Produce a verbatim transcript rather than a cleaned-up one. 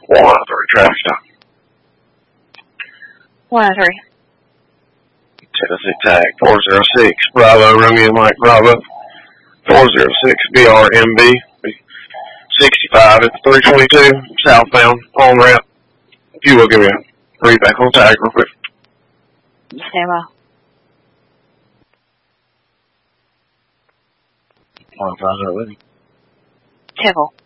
one oh three traffic stop. one oh three. Tennessee tag four zero six Bravo Romeo Mike Bravo four zero six B R M B sixty-five at three twenty-two southbound on ramp. If you will give me a read back on tag real quick. Stand by. One five zero. Temple.